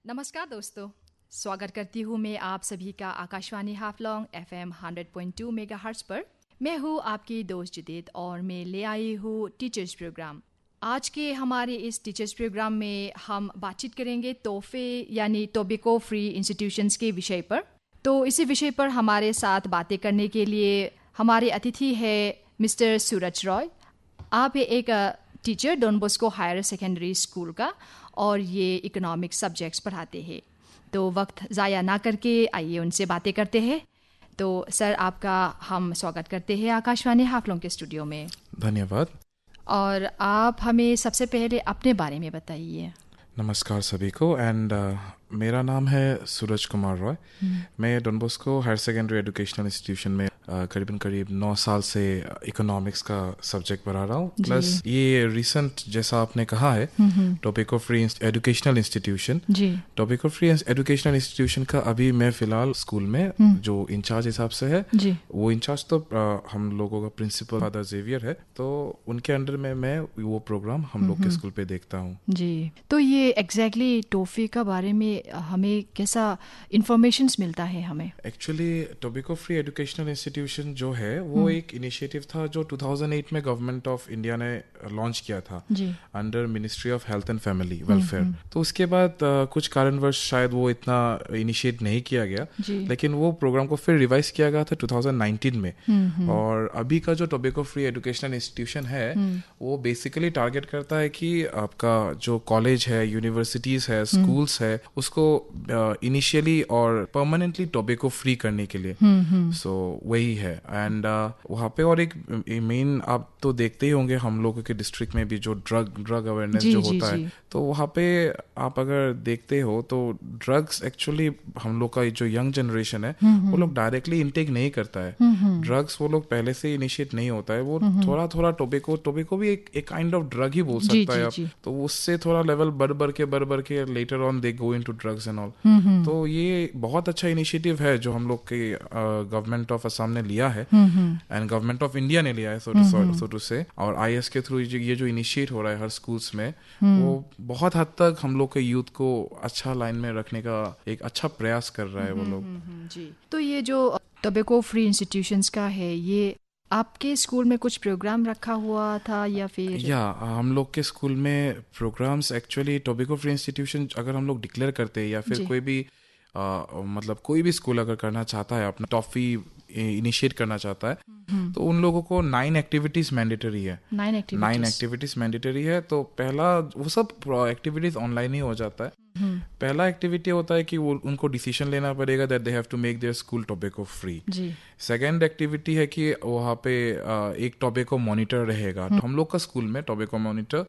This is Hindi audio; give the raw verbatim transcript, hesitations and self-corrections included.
नमस्कार दोस्तों, स्वागत करती हूँ मैं आप सभी का Akashvani Haflong F am hundred point two megahertz पर। मैं हूँ आपकी दोस्त जदीद और मैं ले आई हूँ टीचर्स प्रोग्राम। आज के हमारे इस टीचर्स प्रोग्राम में हम बातचीत करेंगे तोहफे यानी टोबैको फ्री इंस्टीट्यूशंस के विषय पर। तो इसी विषय पर हमारे साथ बातें करने के लिए हमारे अतिथि है मिस्टर सूरज रॉय। आप एक teacher don Bosco higher secondary school का और ये इकोनॉमिक सब्जेक्ट्स पढ़ाते हैं। तो वक्त ज़ाया ना करके आइए उनसे बातें करते हैं। तो सर, आपका हम स्वागत करते हैं आकाशवाणी हाफलॉन्ग के स्टूडियो में। धन्यवाद। और आप हमें सबसे पहले अपने बारे में बताइए। नमस्कार सभी को एंड uh, मेरा नाम है सूरज कुमार रॉय। मैं don Bosco higher secondary educational institution में uh, करीबन करीब नौ साल से इकोनॉमिक्स का सब्जेक्ट पढ़ा रहा हूँ। प्लस ये रिसेंट जैसा आपने कहा है tobacco free educational institution, tobacco free educational institution का अभी मैं फिलहाल स्कूल में जो इंचार्ज हिसाब से है जी। वो इंचार्ज तो uh, हम लोगों का प्रिंसिपल फादर जेवियर है, तो उनके अंडर में मैं वो प्रोग्राम हम लोग के स्कूल पे देखता हूँ जी। तो ये एग्जैक्टली exactly टोफे का बारे में हमें कैसा इंफॉर्मेशन मिलता है हमें? Actually tobacco free educational institution जो है वो एक इनिशिएटिव था जो टू थाउजेंड एट में गवर्नमेंट ऑफ इंडिया ने लॉन्च किया था under ministry of health and family welfare. तो उसके बाद uh, कुछ कारणवश शायद वो इतना इनिशिएट नहीं किया गया, लेकिन वो प्रोग्राम को फिर रिवाइज किया गया था टू थाउजेंड नाइनटीन में। और अभी का जो टोबैको फ्री एजुकेशनल इंस्टीट्यूशन है वो बेसिकली टारगेट करता है कि आपका जो कॉलेज है, यूनिवर्सिटीज है, स्कूल्स है, उसको इनिशियली uh, और परमानेंटली टोबैको फ्री करने के लिए। सो so, वही है। एंड uh, वहाँ पे और एक मेन आप तो देखते ही होंगे हम लोगों के डिस्ट्रिक्ट में भी जो ड्रग ड्रग अवेयरनेस जो होता जी, है जी. तो वहाँ पे आप अगर देखते हो तो ड्रग्स एक्चुअली हम लोग का जो यंग जनरेशन है वो लोग डायरेक्टली इनटेक नहीं करता है। ड्रग्स वो लोग पहले से इनिशिएट नहीं होता है, वो थोड़ा थोड़ा टोबैको टोबैको भी एक एक काइंड ऑफ ड्रग ही बोल सकता है आप। तो उससे थोड़ा लेवल बढ़ बढ़ के बढ़ बढ़ के later on they go into drugs and all. तो ये बहुत अच्छा इनिशिएटिव है जो हम लोग के गवर्नमेंट ऑफ असम ने लिया है एंड गवर्नमेंट ऑफ इंडिया ने लिया है सो टू से। और आई एस के थ्रू ये जो इनिशिएट हो रहा है हर स्कूल्स में वो बहुत हद तक हम लोग के यूथ को अच्छा लाइन में रखने का एक अच्छा प्रयास कर रहा है वो लोग जी। तो ये जो टोबैको फ्री इंस्टीट्यूशंस का है, ये आपके स्कूल में कुछ प्रोग्राम रखा हुआ था या फिर? या हम लोग के स्कूल में programmes actually tobacco free institution अगर हम लोग डिक्लेयर करते हैं या फिर कोई भी आ, मतलब कोई भी स्कूल अगर करना चाहता है अपना टॉफी इनिशिएट करना चाहता है तो उन लोगों को नाइन एक्टिविटीज मैंडेटरी है। Nine activities nine activities mandatory है। तो पहला वो सब एक्टिविटीज ऑनलाइन ही हो जाता है। पहला एक्टिविटी होता है कि वो उनको डिसीजन लेना पड़ेगा that they have to make their school tobacco free. Second activity है कि वहाँ पे एक टोबैको मॉनिटर रहेगा। तो हम लोग का स्कूल में टोबैको मॉनिटर